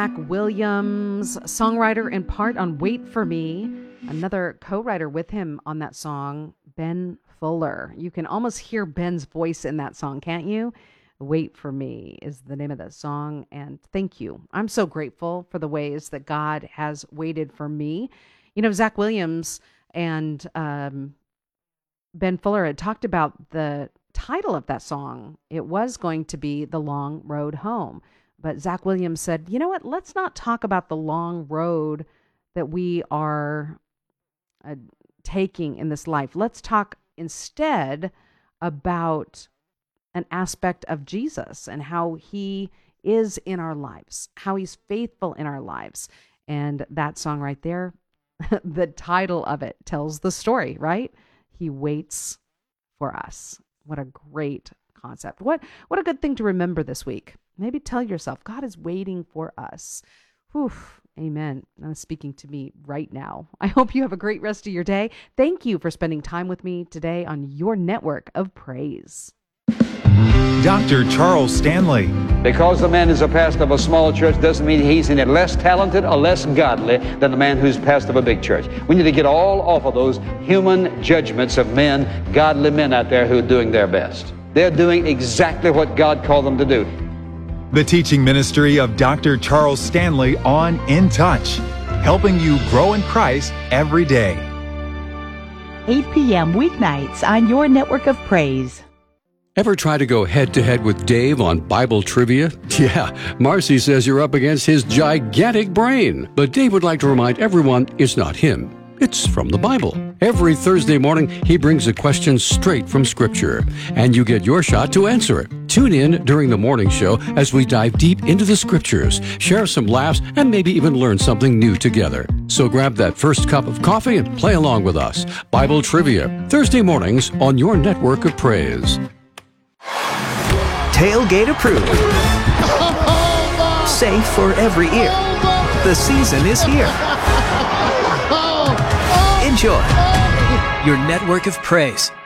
Zach Williams, songwriter in part on Wait For Me. Another co-writer with him on that song, Ben Fuller. You can almost hear Ben's voice in that song, can't you? Wait For Me is the name of that song, and thank you. I'm so grateful for the ways that God has waited for me. You know, Zach Williams and Ben Fuller had talked about the title of that song. It was going to be The Long Road Home. But Zach Williams said, you know what, let's not talk about the long road that we are taking in this life. Let's talk instead about an aspect of Jesus and how he is in our lives, how he's faithful in our lives. And that song right there, the title of it tells the story, right? He waits for us. What a great concept. What a good thing to remember this week. Maybe tell yourself, God is waiting for us. Whew, amen. That's speaking to me right now. I hope you have a great rest of your day. Thank you for spending time with me today on your network of praise. Dr. Charles Stanley. Because the man is a pastor of a small church doesn't mean he's any less talented or less godly than the man who's pastor of a big church. We need to get all off of those human judgments of men, godly men out there who are doing their best. They're doing exactly what God called them to do. The teaching ministry of Dr. Charles Stanley on In Touch, helping you grow in Christ every day. 8 p.m. weeknights on your network of praise. Ever try to go head-to-head with Dave on Bible trivia? Yeah, Marcy says you're up against his gigantic brain. But Dave would like to remind everyone it's not him. It's from the Bible. Every Thursday morning, he brings a question straight from Scripture, and you get your shot to answer it. Tune in during the morning show as we dive deep into the Scriptures, share some laughs, and maybe even learn something new together. So grab that first cup of coffee and play along with us. Bible Trivia, Thursday mornings on your network of praise. Tailgate approved. Safe for every ear. The season is here. Enjoy your network of praise.